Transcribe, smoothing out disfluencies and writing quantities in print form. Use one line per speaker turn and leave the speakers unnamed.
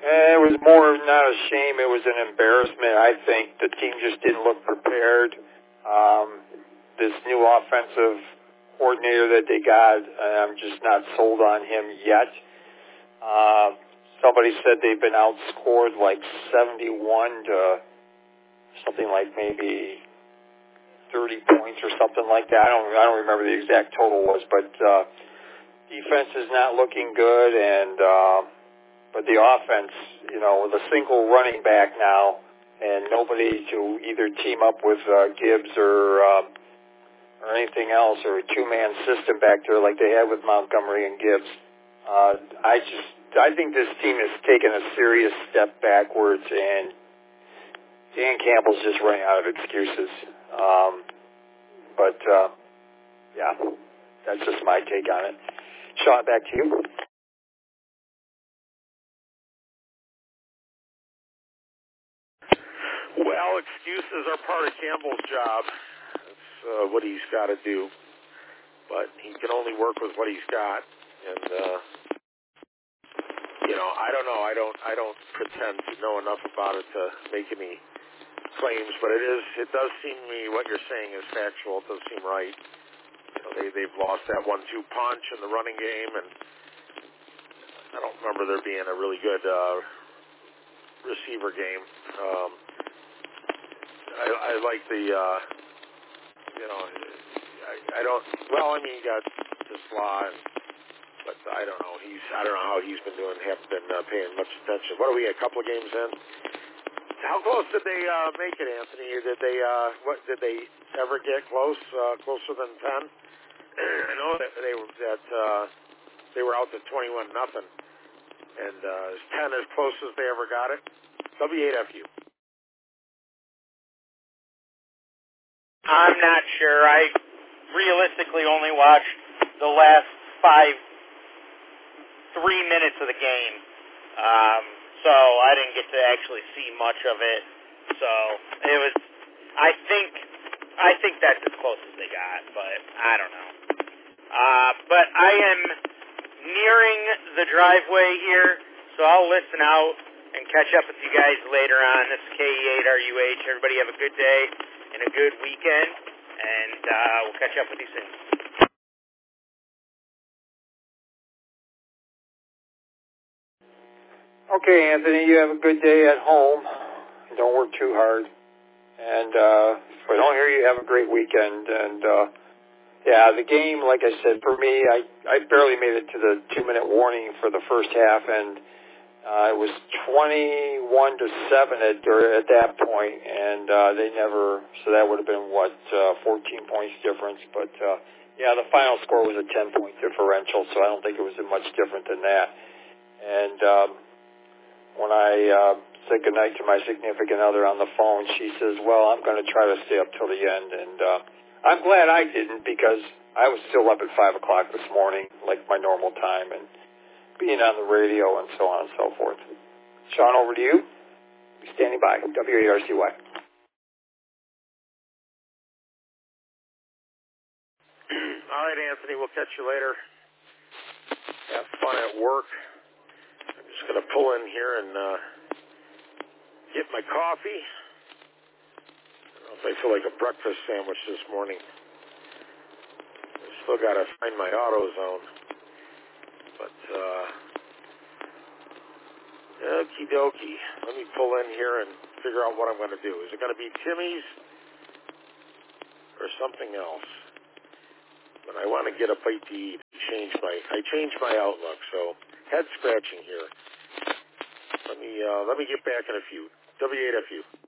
It was more not a shame, it was an embarrassment. I think the team just didn't look prepared. This new offensive coordinator that they got, I'm just not sold on him yet. Somebody said they've been outscored like 71 to something like maybe 30 points or something like that. I don't remember the exact total was, but defense is not looking good, and but the offense, with a single running back now and nobody to either team up with Gibbs or anything else, or a two-man system back there like they had with Montgomery and Gibbs. I think this team has taken a serious step backwards, and Dan Campbell's just running out of excuses. Yeah, that's just my take on it. Sean, back to you.
Well, excuses are part of Campbell's job. That's what he's got to do. But he can only work with what he's got. And, I don't know. I don't pretend to know enough about it to make any claims, but it does seem to me what you're saying is factual. It does seem right. They've lost that 1-2 punch in the running game, and I don't remember there being a really good receiver game. I like the, I don't. Well, I mean, you got Tesla, but I don't know. I don't know how he's been doing. Haven't been paying much attention. What are we? A couple of games in. How close did they make it, Anthony? Did they ever get close? Closer than 10? I know that they were out to 21-0, and is 10 as close as they ever got it? W8FU.
I'm not sure. I realistically only watched the last 3 minutes of the game, so I didn't get to actually see much of it. So it was. I think that's as close as they got, but I don't know. But I am nearing the driveway here, so I'll listen out and catch up with you guys later on. This is KE8RUH. Everybody have a good day and a good weekend, and we'll catch up with you soon.
Okay, Anthony, you have a good day at home. Don't work too hard. And if I don't hear you, have a great weekend. And, the game, like I said, for me, I barely made it to the 2-minute warning for the first half, and it was 21-7 at that point, and they never, so that would have been, 14 points difference. But, the final score was a 10-point differential, so I don't think it was much different than that. And when I said goodnight to my significant other on the phone, she says, well, I'm going to try to stay up till the end. And I'm glad I didn't, because I was still up at 5 o'clock this morning, like my normal time, and being on the radio and so on and so forth. Sean, over to you. Standing by. WARCY.
All right, Anthony, we'll catch you later. Have fun at work. I'm just going to pull in here and get my coffee. I don't know if I feel like a breakfast sandwich this morning. I still got to find my AutoZone. But, okie dokie. Let me pull in here and figure out what I'm going to do. Is it going to be Timmy's or something else? But I want to get a bite to eat. I changed my outlook, so head scratching here. Let me get back in a few. W8FU.